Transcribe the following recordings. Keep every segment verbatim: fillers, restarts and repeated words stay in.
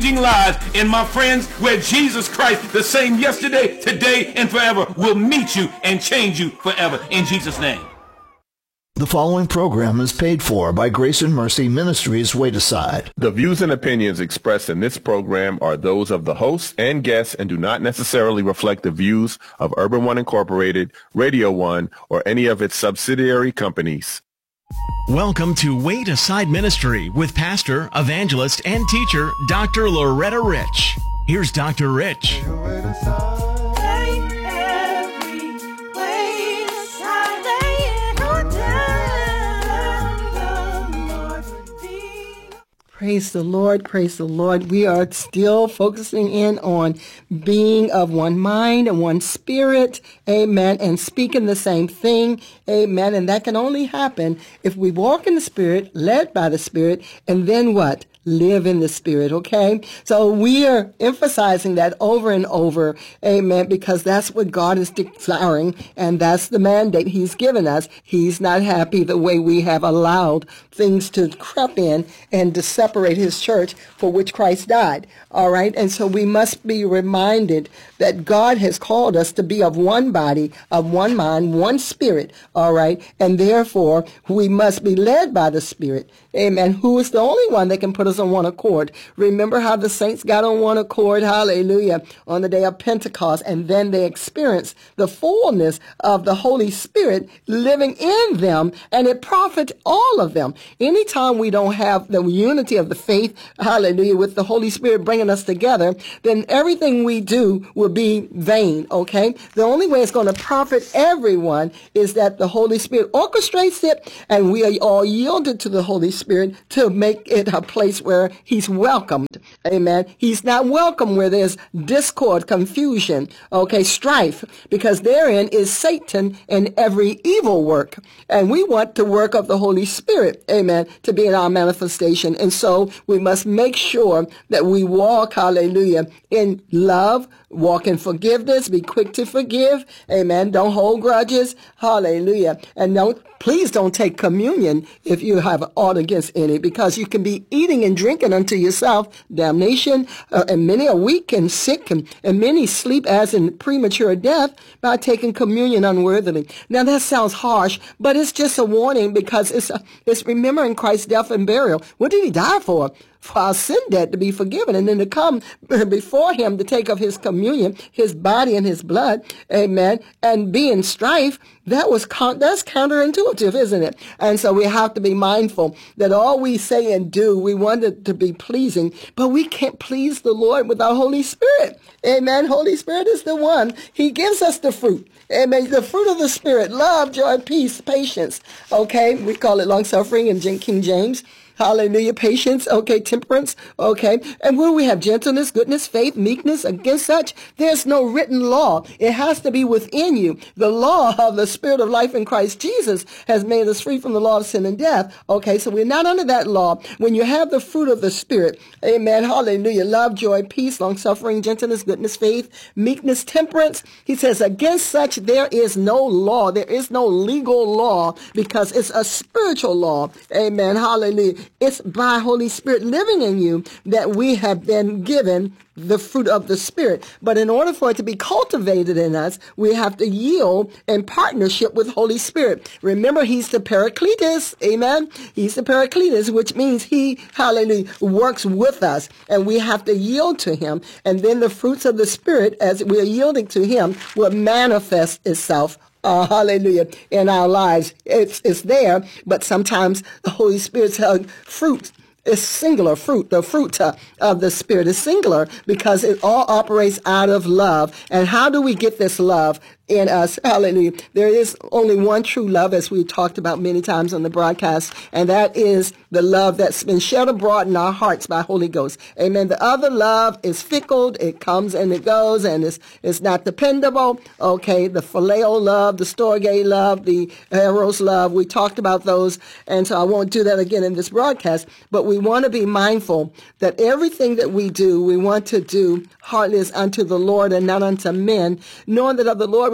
lives. And my friends, where Jesus Christ, the same yesterday, today, and forever, will meet you and change you forever. In Jesus' name. The following program is paid for by Grace and Mercy Ministries Wait Aside. The views and opinions expressed in this program are those of the hosts and guests and do not necessarily reflect the views of Urban One Incorporated, Radio One, or any of its subsidiary companies. Welcome to Wait Aside Ministry with pastor, evangelist, and teacher, Doctor Loretta Rich. Here's Doctor Rich. Praise the Lord, praise the Lord. We are still focusing in on being of one mind and one spirit, amen, and speaking the same thing, amen. And that can only happen if we walk in the Spirit, led by the Spirit, and then what? Live in the Spirit, okay? So we are emphasizing that over and over, amen, because that's what God is desiring, and that's the mandate He's given us. He's not happy the way we have allowed things to creep in and to separate His church for which Christ died, all right? And so we must be reminded that God has called us to be of one body, of one mind, one spirit, all right? And therefore, we must be led by the Spirit, amen, who is the only one that can put us on one accord. Remember how the saints got on one accord, hallelujah, on the day of Pentecost, and then they experienced the fullness of the Holy Spirit living in them, and it profited all of them. Anytime we don't have the unity of the faith, hallelujah, with the Holy Spirit bringing us together, then everything we do will be vain, okay? The only way it's going to profit everyone is that the Holy Spirit orchestrates it, and we are all yielded to the Holy Spirit to make it a place where He's welcomed. Amen. He's not welcome where there's discord, confusion, okay, strife, because therein is Satan and every evil work. And we want the work of the Holy Spirit, amen, to be in our manifestation. And so we must make sure that we walk, hallelujah, in love, walk in forgiveness, be quick to forgive, amen. Don't hold grudges, hallelujah. And don't, please don't take communion if you have aught against any, because you can be eating and drinking unto yourself damnation, uh, and many are weak and sick, and, and many sleep as in premature death by taking communion unworthily. Now that sounds harsh, but it's just a warning, because it's, a, it's remembering Christ's death and burial. What did He die for? For our sin debt to be forgiven, and then to come before Him to take of His communion, His body and His blood, amen, and be in strife. That was con- that's counterintuitive, isn't it? And so we have to be mindful that all we say and do, we want it to be pleasing, but we can't please the Lord without Holy Spirit. Amen. Holy Spirit is the one. He gives us the fruit. Amen. The fruit of the Spirit: love, joy, peace, patience. Okay, we call it long suffering in King James. Hallelujah. Patience. Okay. Temperance. Okay. And what do we have? Gentleness, goodness, faith, meekness. Against such, there's no written law. It has to be within you. The law of the Spirit of life in Christ Jesus has made us free from the law of sin and death. Okay. So we're not under that law. When you have the fruit of the Spirit, amen. Hallelujah. Love, joy, peace, long suffering, gentleness, goodness, faith, meekness, temperance. He says, against such, there is no law. There is no legal law, because it's a spiritual law. Amen. Hallelujah. It's by Holy Spirit living in you that we have been given the fruit of the Spirit. But in order for it to be cultivated in us, we have to yield in partnership with Holy Spirit. Remember, He's the Paracletus. Amen. He's the Paracletus, which means He, hallelujah, works with us, and we have to yield to Him. And then the fruits of the Spirit, as we are yielding to Him, will manifest itself. Uh, hallelujah, in our lives. It's, it's there, but sometimes the Holy Spirit's uh, fruit is singular fruit. The fruit uh, of the Spirit is singular, because it all operates out of love. And how do we get this love in us? Hallelujah. There is only one true love, as we talked about many times on the broadcast, and that is the love that's been shed abroad in our hearts by Holy Ghost. Amen. The other love is fickle. It comes and it goes, and it's, it's not dependable. Okay. The phileo love, the storge love, the eros love, we talked about those, and so I won't do that again in this broadcast, but we want to be mindful that everything that we do, we want to do heartless unto the Lord and not unto men, knowing that of the Lord we're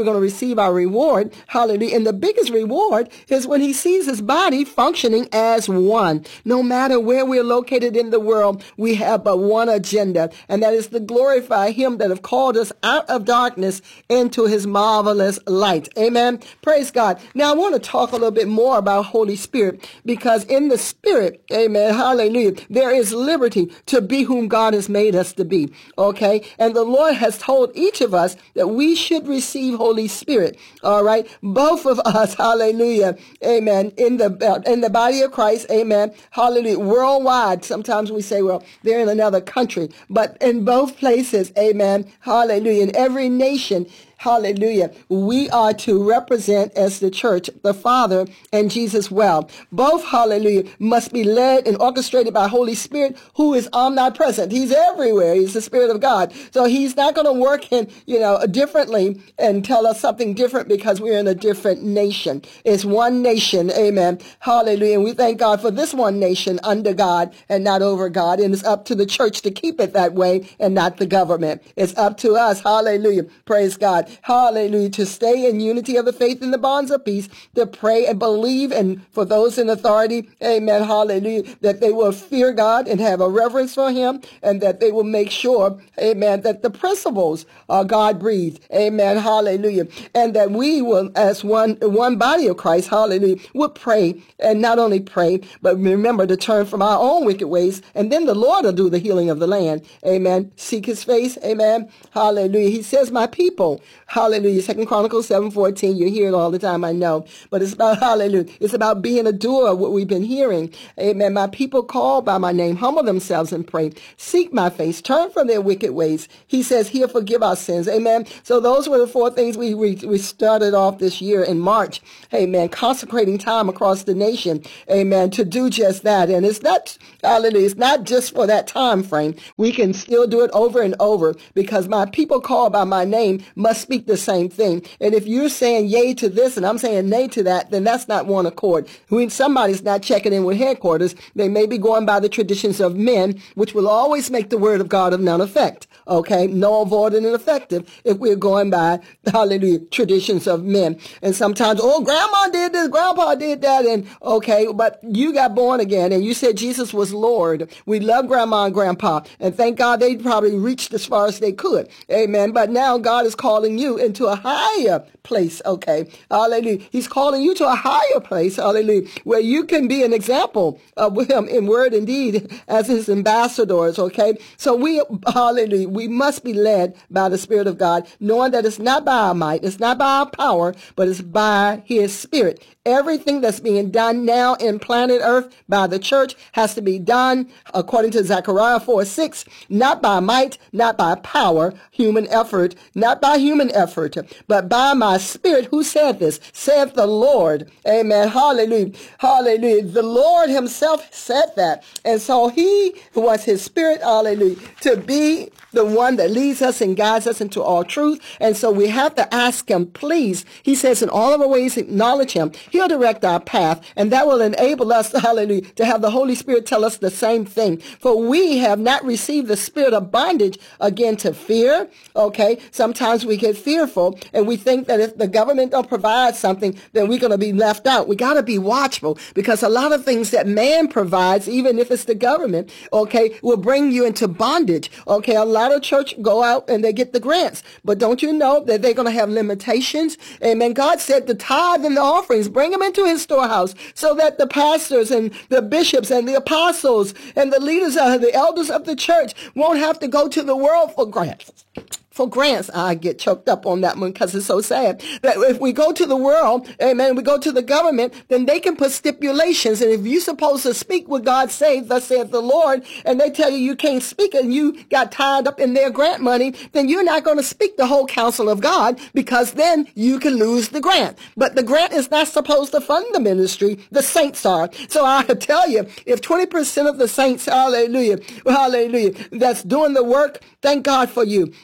going to receive our reward. Hallelujah. And the biggest reward is when he sees his body functioning as one. No matter where we're located in the world, we have but one agenda, and that is to glorify him that have called us out of darkness into his marvelous light. Amen. Praise God. Now I want to talk a little bit more about Holy Spirit, because in the Spirit, amen, hallelujah, there is liberty to be whom God has made us to be. Okay. And the Lord has told each of us that we should receive Holy Spirit. All right. Both of us, hallelujah, amen, in the in the body of Christ, amen, hallelujah, worldwide. Sometimes we say, well, they're in another country, but in both places, amen, hallelujah, in every nation, hallelujah, we are to represent as the church, the Father and Jesus well. Both, hallelujah, must be led and orchestrated by Holy Spirit, who is omnipresent. He's everywhere. He's the Spirit of God. So he's not going to work in, you know, differently and tell us something different because we're in a different nation. It's one nation. Amen. Hallelujah. And we thank God for this one nation under God and not over God. And it's up to the church to keep it that way and not the government. It's up to us. Hallelujah. Praise God. Hallelujah. To stay in unity of the faith and the bonds of peace, to pray and believe, and for those in authority, amen, hallelujah, that they will fear God and have a reverence for him, and that they will make sure, amen, that the principles are God breathed, amen, hallelujah, and that we will, as one one body of Christ, hallelujah, will pray, and not only pray, but remember to turn from our own wicked ways, and then the Lord will do the healing of the land, amen. Seek his face, amen, hallelujah. He says, my people, hallelujah. Second Chronicles seven fourteen. You hear it all the time, I know. But it's about, hallelujah, it's about being a doer of what we've been hearing. Amen. My people call by my name, humble themselves and pray. Seek my face, turn from their wicked ways. He says, here, forgive our sins. Amen. So those were the four things we, we, we started off this year in March. Amen. Consecrating time across the nation. Amen. To do just that. And it's not, hallelujah, it's not just for that time frame. We can still do it over and over, because my people call by my name must speak the same thing. And if you're saying yay to this and I'm saying nay to that, then that's not one accord. When somebody's not checking in with headquarters, they may be going by the traditions of men, which will always make the word of God of none effect. Okay, null, void, and ineffective if we're going by, hallelujah, traditions of men. And sometimes, oh, grandma did this, grandpa did that, and okay, but you got born again and you said Jesus was Lord. We love grandma and grandpa, and thank God they probably reached as far as they could. Amen. But now God is calling you into a higher place. Okay, hallelujah. He's calling you to a higher place, hallelujah, where you can be an example of him in word and deed as his ambassadors. Okay, so we, hallelujah, we must be led by the Spirit of God, knowing that it's not by our might, it's not by our power, but it's by his Spirit. Everything that's being done now in planet Earth by the church has to be done according to Zechariah four six, not by might, not by power, human effort, not by human effort, but by my Spirit. Who said this? Saith the Lord. Amen. Hallelujah. Hallelujah. The Lord himself said that. And so he was his Spirit, hallelujah, to be the one that leads us and guides us into all truth. And so we have to ask him, please. He says in all of our ways, acknowledge him. He'll direct our path, and that will enable us, hallelujah, to have the Holy Spirit tell us the same thing. For we have not received the spirit of bondage again to fear. Okay. Sometimes we get fearful and we think that if the government don't provide something, then we're going to be left out. We got to be watchful, because a lot of things that man provides, even if it's the government, okay, will bring you into bondage. Okay. A lot of church go out and they get the grants, but don't you know that they're going to have limitations? Amen. God said the tithe and the offerings, bring them into his storehouse, so that the pastors and the bishops and the apostles and the leaders, uh, the elders of the church won't have to go to the world for grants. For grants. I get choked up on that one because it's so sad. That if we go to the world, amen, we go to the government, then they can put stipulations. And if you're supposed to speak what God says, thus saith the Lord, and they tell you you can't speak and you got tied up in their grant money, then you're not going to speak the whole counsel of God, because then you can lose the grant. But the grant is not supposed to fund the ministry. The saints are. So I tell you, if twenty percent of the saints, hallelujah, hallelujah, that's doing the work, thank God for you. twenty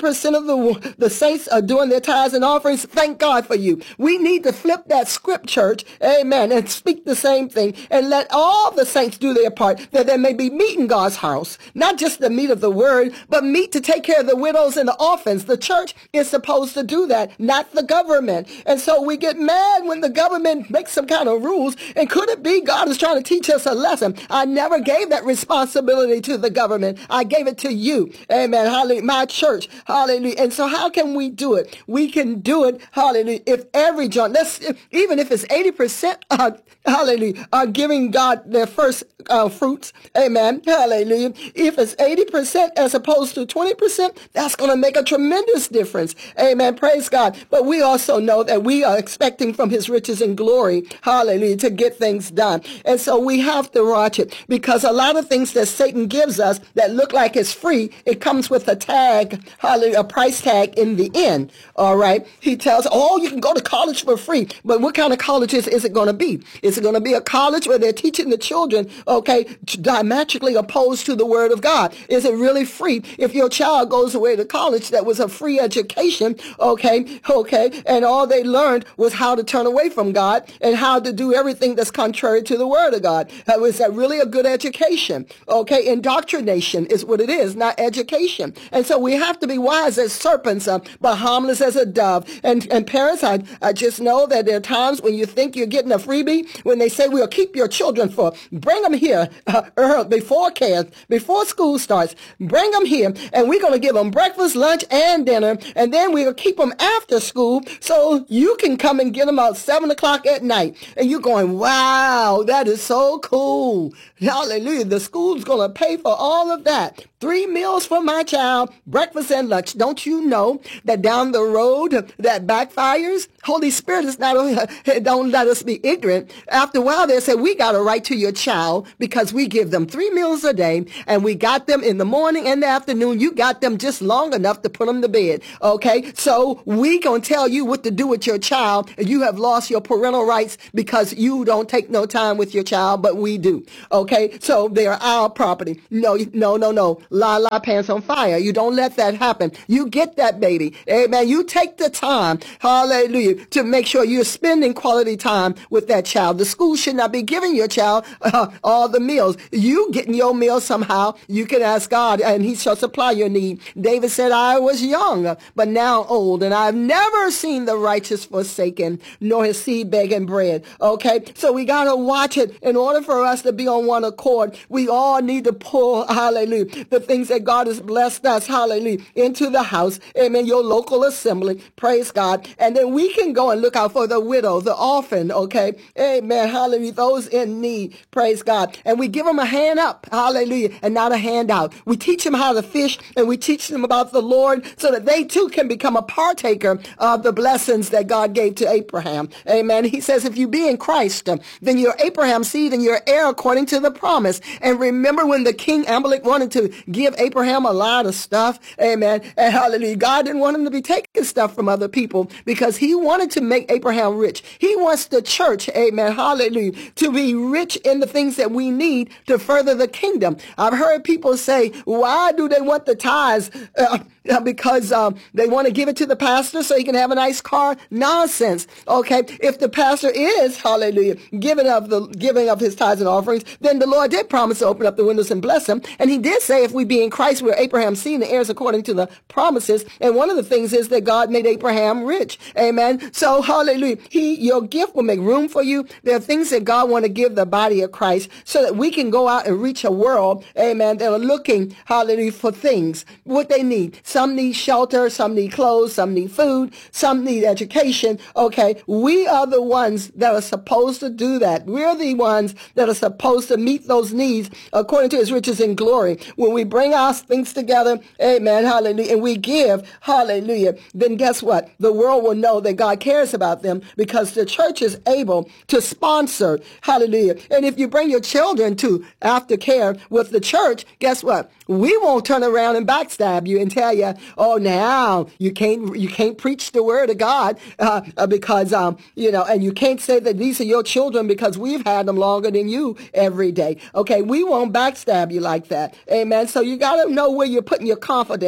percent of the, the saints are doing their tithes and offerings, thank God for you. We need to flip that script, church, amen, and speak the same thing and let all the saints do their part, that there may be meat in God's house, not just the meat of the word, but meat to take care of the widows and the orphans. The church is supposed to do that, not the government. And so we get mad when the government makes some kind of rules. And could it be God is trying to teach us a lesson? I never gave that responsibility to the government. I gave it to you. Amen. Hallelujah. My church. Hallelujah. And so how can we do it? We can do it. Hallelujah. If every joint, let's, even if it's eighty percent, uh, hallelujah, are giving God their first uh, fruits. Amen. Hallelujah. If it's eighty percent as opposed to twenty percent, that's going to make a tremendous difference. Amen. Praise God. But we also know that we are expecting from his riches and glory, hallelujah, to get things done. And so we have to watch it, because a lot of things that Satan gives us that look like it's free, it comes with a tag, hallelujah, a price tag in the end. All right. He tells, oh, you can go to college for free. But what kind of colleges is it going to be? Is it going to be a college where they're teaching the children, okay, diametrically opposed to the word of God? Is it really free? If your child goes away to college that was a free education, okay, okay, and all they learned was how to turn away from God and how to do everything that's contrary to the word of God. Uh, is that really a good education? Okay, indoctrination is what it is, not education. And so we have to be wise as serpents, uh, but harmless as a dove. And, and parents, I, I just know that there are times when you think you're getting a freebie, when they say we'll keep your children for, bring them here uh, early, before care, before school starts, bring them here, and we're going to give them breakfast, lunch, and dinner, and then we'll keep them after school so you can come and get them out seven o'clock at night. And you're going, wow, that is so cool. Hallelujah. The school's going to pay for all of that. Three meals for my child, breakfast and lunch. Don't you know that down the road that backfires? Holy Spirit is not, don't let us be ignorant. After a while, they say, we got a right to your child because we give them three meals a day, and we got them in the morning and the afternoon. You got them just long enough to put them to bed. Okay. So we gonna tell you what to do with your child, and you have lost your parental rights because you don't take no time with your child, but we do. Okay. So they are our property. No, no, no, no. La la pants on fire. You don't let that happen. You get that baby. Amen. You take the time, hallelujah, to make sure you're spending quality time with that child. The school should not be giving your child uh, all the meals. You getting your meal somehow. You can ask God, and he shall supply your need. David said, I was young, but now old, and I've never seen the righteous forsaken, nor his seed begging bread. Okay. So we got to watch it. In order for us to be on one accord, we all need to pull, hallelujah, the things that God has blessed us, hallelujah, into the house, amen, your local assembly, praise God, and then we can go and look out for the widow, the orphan, okay, amen, hallelujah, those in need, praise God, and we give them a hand up, hallelujah, and not a hand out. We teach them how to fish, and we teach them about the Lord so that they too can become a partaker of the blessings that God gave to Abraham, amen. He says, if you be in Christ, then you're Abraham's seed and you're heir according to the promise. And remember when the king Amalek wanted to give Abraham a lot of stuff, amen, and hallelujah, God didn't want him to be taking stuff from other people because he wanted to make Abraham rich. He wants the church, amen, hallelujah, to be rich in the things that we need to further the kingdom. I've heard people say, why do they want the tithes? Uh, because um, they want to give it to the pastor so he can have a nice car? Nonsense. Okay, if the pastor is, hallelujah, giving of the giving of his tithes and offerings, then the Lord did promise to open up the windows and bless him. And he did say, if we be in Christ, we're Abraham's seed and heirs according to the promises. And one of the things is that God made Abraham rich. Amen. So hallelujah, he, your gift will make room for you. There are things that God want to give the body of Christ so that we can go out and reach a world, amen, that are looking, hallelujah, for things, what they need. Some need shelter, some need clothes, some need food, some need education. Okay, we are the ones that are supposed to do that. We're the ones that are supposed to meet those needs according to his riches and glory. When we bring our things together, amen, hallelujah, and we give, hallelujah, then guess what? The world will know that God cares about them because the church is able to sponsor, hallelujah. And if you bring your children to aftercare with the church, guess what? We won't turn around and backstab you and tell you, oh, now you can't you can't preach the word of God uh, because, um, you know, and you can't say that these are your children because we've had them longer than you every day. Okay, we won't backstab you like that. Amen. So you got to know where you're putting your confidence. And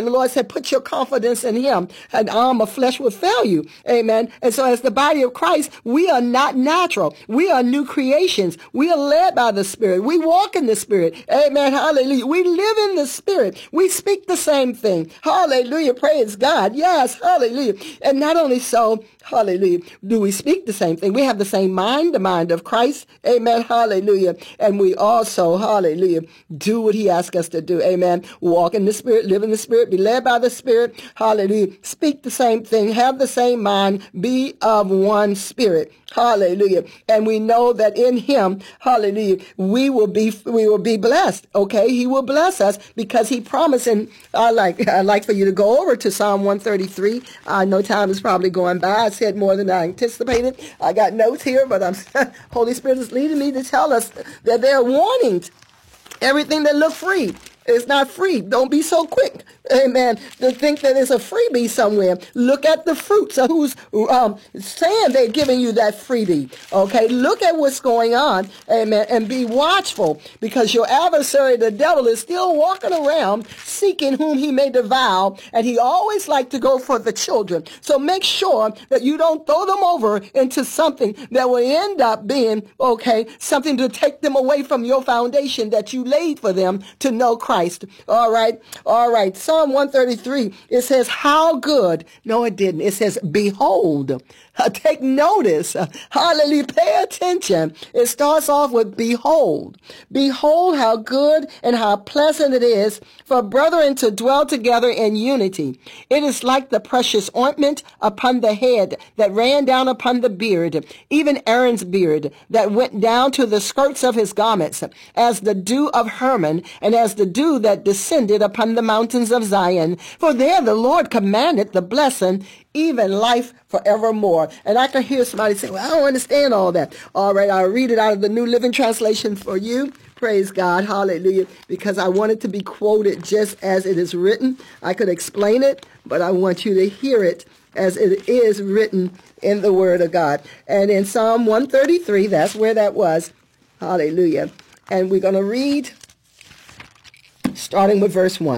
And the Lord said, put your confidence in him. An arm of flesh will fail you. Amen. And so as the body of Christ, we are not natural. We are new creations. We are led by the Spirit. We walk in the Spirit. Amen. Hallelujah. We live in the Spirit. We speak the same thing. Hallelujah. Praise God. Yes. Hallelujah. And not only so, hallelujah, do we speak the same thing? We have the same mind, the mind of Christ. Amen. Hallelujah. And we also, hallelujah, do what he asks us to do. Amen. Walk in the Spirit, live in the Spirit, be led by the Spirit. Hallelujah. Speak the same thing, have the same mind, be of one spirit. Hallelujah. And we know that in him, hallelujah, we will be, we will be blessed. Okay. He will bless us because he promised. And I like, I'd like for you to go over to Psalm one thirty-three. I know time is probably going by. I said more than I anticipated. I got notes here, but I'm, Holy Spirit is leading me to tell us that there are warnings. Everything that look free is not free. Don't be so quick, amen, to think that it's a freebie somewhere. Look at the fruits of who's um, saying they're giving you that freebie, okay? Look at what's going on, amen, and be watchful because your adversary, the devil, is still walking around seeking whom he may devour, and he always like to go for the children. So make sure that you don't throw them over into something that will end up being, okay, something to take them away from your foundation that you laid for them to know Christ. Christ. All right. All right. Psalm one thirty-three, it says, how good. No, it didn't. It says, behold. Uh, take notice. Uh, hallelujah. Pay attention. It starts off with behold. Behold how good and how pleasant it is for brethren to dwell together in unity. It is like the precious ointment upon the head that ran down upon the beard, even Aaron's beard that went down to the skirts of his garments, as the dew of Hermon and as the dew that descended upon the mountains of Zion. For there the Lord commanded the blessing, even life forevermore. And I can hear somebody say, well, I don't understand all that. All right, I'll read it out of the New Living Translation for you. Praise God. Hallelujah. Because I want it to be quoted just as it is written. I could explain it, but I want you to hear it as it is written in the Word of God. And in Psalm one thirty-three, that's where that was. Hallelujah. And we're going to read starting with verse one.